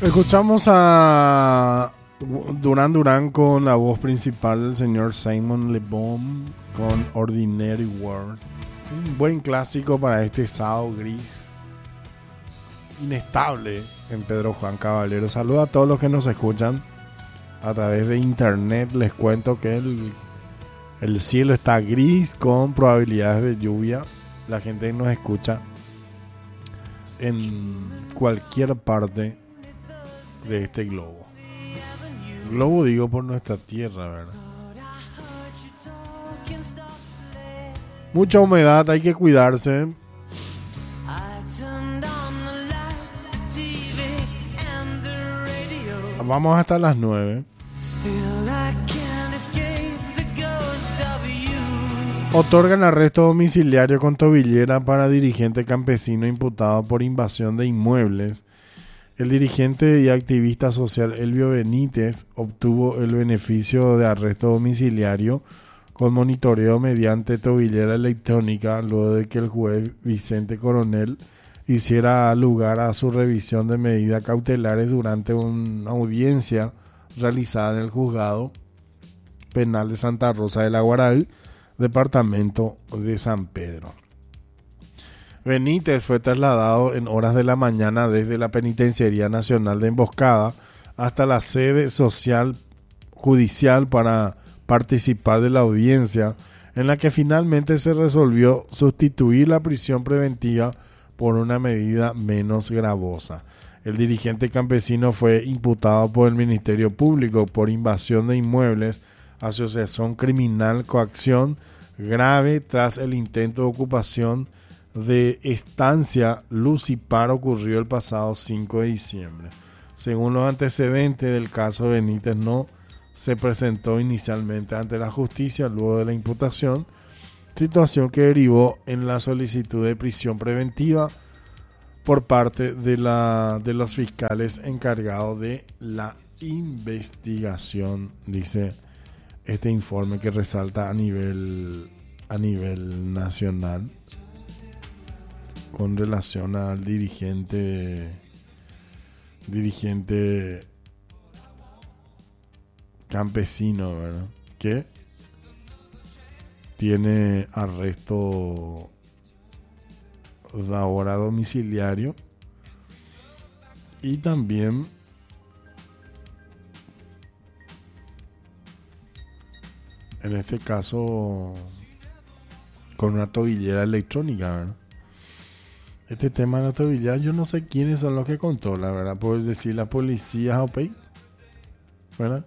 Escuchamos a Duran Duran con la voz principal del señor Simon Le Bon con Ordinary World. Un buen clásico para este sábado gris inestable en Pedro Juan Caballero. Saludos a todos los que nos escuchan a través de internet. Les cuento que el cielo está gris con probabilidades de lluvia. La gente nos escucha en cualquier parte de este globo. Globo digo por nuestra tierra, ¿verdad? Mucha humedad, hay que cuidarse. Vamos hasta las 9. Otorgan arresto domiciliario con tobillera para dirigente campesino imputado por invasión de inmuebles. El dirigente y activista social Elvio Benítez obtuvo el beneficio de arresto domiciliario con monitoreo mediante tobillera electrónica luego de que el juez Vicente Coronel hiciera lugar a su revisión de medidas cautelares durante una audiencia realizada en el juzgado penal de Santa Rosa de la Guaraí, departamento de San Pedro. Benítez fue trasladado en horas de la mañana desde la Penitenciaría Nacional de Emboscada hasta la sede social judicial para participar de la audiencia, en la que finalmente se resolvió sustituir la prisión preventiva por una medida menos gravosa. El dirigente campesino fue imputado por el Ministerio Público por invasión de inmuebles, asociación criminal, coacción grave tras el intento de ocupación de estancia Lucipar ocurrió el pasado 5 de diciembre. Según los antecedentes del caso, Benítez no se presentó inicialmente ante la justicia luego de la imputación, situación que derivó en la solicitud de prisión preventiva por parte de los fiscales encargados de la investigación, dice este informe que resalta a nivel nacional con relación al dirigente campesino, ¿verdad? Que tiene arresto de ahora domiciliario y también en este caso con una tobillera electrónica, ¿verdad? Este tema de la tobillera, yo no sé quiénes son los que controlan, ¿verdad? Puedes decir la policía, ¿ok? ¿Verdad?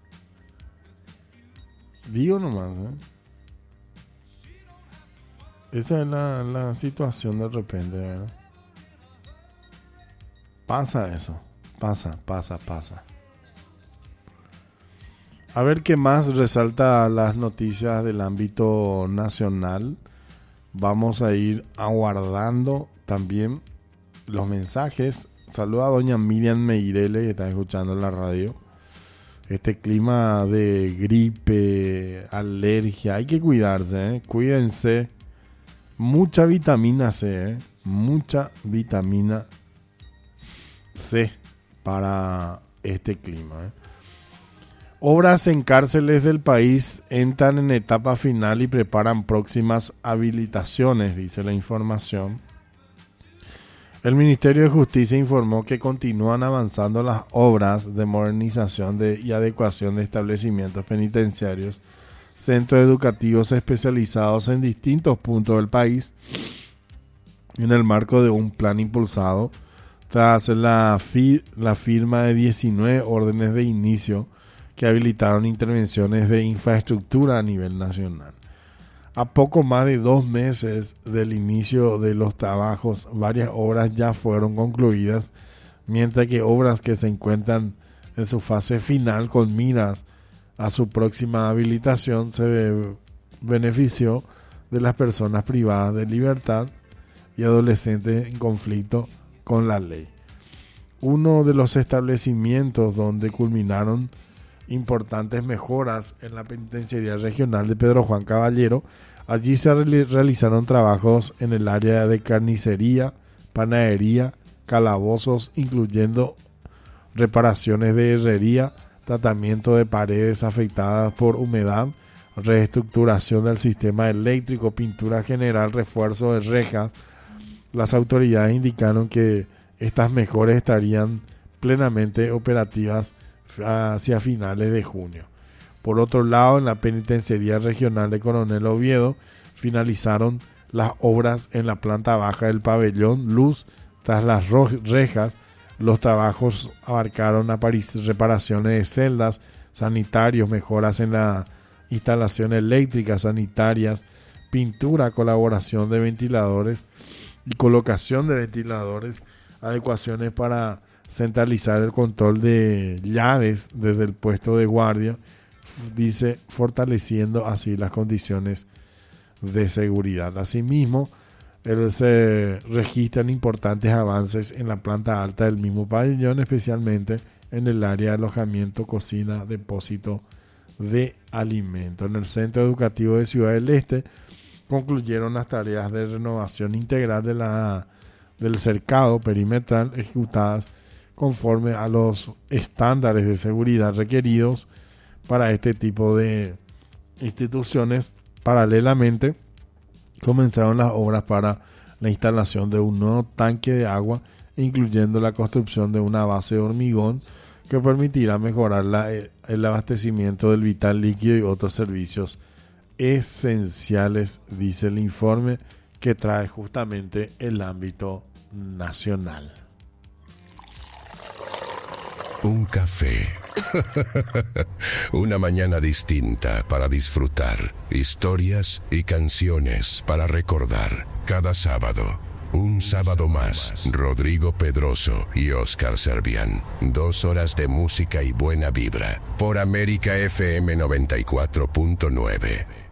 Digo nomás, Esa es la situación de repente, ¿verdad? Pasa eso. Pasa. A ver qué más resalta las noticias del ámbito nacional. Vamos a ir aguardando también los mensajes. Saluda a doña Miriam Meirele, que está escuchando en la radio. Este clima de gripe, alergia, hay que cuidarse, cuídense. Mucha vitamina C, mucha vitamina C para este clima. Obras en cárceles del país entran en etapa final y preparan próximas habilitaciones, dice la información. El Ministerio de Justicia informó que continúan avanzando las obras de modernización y adecuación de establecimientos penitenciarios, centros educativos especializados en distintos puntos del país, en el marco de un plan impulsado tras la firma de 19 órdenes de inicio que habilitaron intervenciones de infraestructura a nivel nacional. A poco más de 2 meses del inicio de los trabajos, varias obras ya fueron concluidas, mientras que obras que se encuentran en su fase final con miras a su próxima habilitación se benefició de las personas privadas de libertad y adolescentes en conflicto con la ley. Uno de los establecimientos donde culminaron importantes mejoras en la Penitenciaría Regional de Pedro Juan Caballero. Allí se realizaron trabajos en el área de carnicería, panadería, calabozos, incluyendo reparaciones de herrería, tratamiento de paredes afectadas por humedad, reestructuración del sistema eléctrico, pintura general, refuerzo de rejas. Las autoridades indicaron que estas mejoras estarían plenamente operativas hacia finales de junio. Por otro lado, en la Penitenciaría Regional de Coronel Oviedo finalizaron las obras en la planta baja del pabellón Luz. Tras las rejas, los trabajos abarcaron reparaciones de celdas, sanitarios, mejoras en la instalación eléctrica, sanitarias, pintura, colaboración de ventiladores y colocación de ventiladores, adecuaciones para centralizar el control de llaves desde el puesto de guardia, dice, fortaleciendo así las condiciones de seguridad. Asimismo, se registran importantes avances en la planta alta del mismo pabellón, especialmente en el área de alojamiento, cocina, depósito de alimentos. En el Centro Educativo de Ciudad del Este concluyeron las tareas de renovación integral del cercado perimetral ejecutadas conforme a los estándares de seguridad requeridos para este tipo de instituciones. Paralelamente, comenzaron las obras para la instalación de un nuevo tanque de agua, incluyendo la construcción de una base de hormigón que permitirá mejorar el abastecimiento del vital líquido y otros servicios esenciales, dice el informe que trae justamente el ámbito nacional. Un café. Una mañana distinta para disfrutar. Historias y canciones para recordar. Cada sábado. Un sábado más. Rodrigo Pedroso y Oscar Servián. 2 horas de música y buena vibra. Por América FM 94.9.